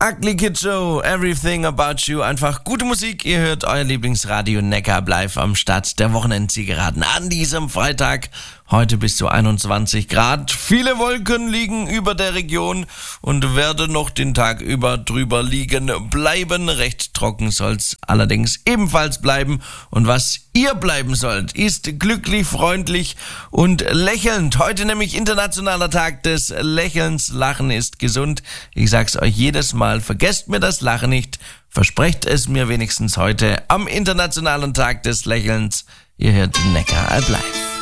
Ugly Kid Joe, Everything About You, einfach gute Musik. Ihr hört euer Lieblingsradio Neckar live am Start der Wochenendziegeraden an diesem Freitag. Heute bis zu 21 Grad. Viele Wolken liegen über der Region und werden noch den Tag über drüber liegen bleiben. Recht trocken soll's allerdings ebenfalls bleiben. Und was ihr bleiben sollt, ist glücklich, freundlich und lächelnd. Heute nämlich Internationaler Tag des Lächelns. Lachen ist gesund. Ich sag's euch jedes Mal, vergesst mir das Lachen nicht. Versprecht es mir wenigstens heute am Internationalen Tag des Lächelns. Ihr hört Neckar live.